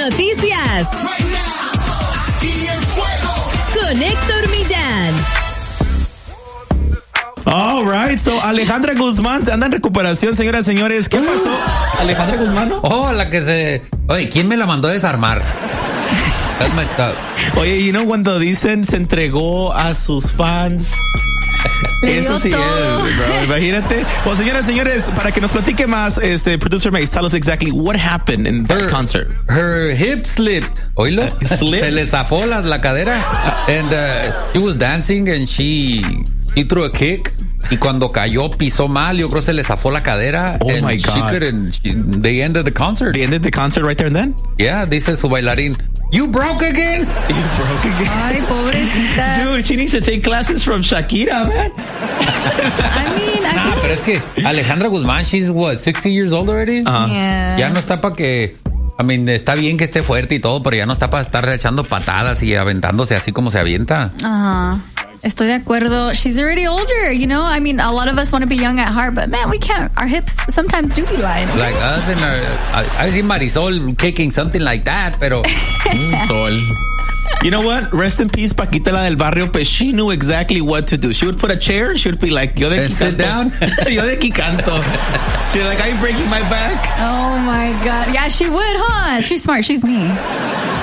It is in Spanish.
noticias. Con Héctor Millán. All right, so Alejandra Guzmán anda en recuperación, señoras y señores. ¿Qué pasó? ¿Alejandra Guzmán? ¿No? Oh, la que se... Oye, ¿quién me la mandó a desarmar? That's messed up. Oye, you know, cuando dicen se entregó a sus fans... Eso sí todo. es, bro. Imagínate. Well, señoras y señores, para que nos platique más, producer Mace, tell us exactly what happened in that concert. Her hip slipped. Oílo. Slip? Se le zafó la cadera. And she was dancing and she threw a kick. Y cuando cayó, pisó mal. Yo creo que se le zafó la cadera. Oh, and my God. They ended the concert. They ended the concert right there and then? Yeah, dice su bailarín. You broke again? You broke again? Ay, pobrecita. Dude, she needs to take classes from Shakira, man. I mean, Nah, pero es que Alejandra Guzmán, she's what, 60 years old already? yeah. Ya no está para que... I mean, está bien que esté fuerte y todo, pero ya no está para estar echando patadas y aventándose así como se avienta. Estoy de acuerdo. She's already older, you know? I mean, a lot of us want to be young at heart, but man, we can't. Our hips sometimes do be lying. Like us and I've seen Marisol kicking something like that, pero... Sol. You know what? Rest in peace, Paquita la del barrio, but she knew exactly what to do. She would put a chair and she would be like, yo de aquí And sit canto. down? Yo de aquí canto. She's like, are you breaking my back? Oh my God. Yeah, she would, huh? She's smart. She's me.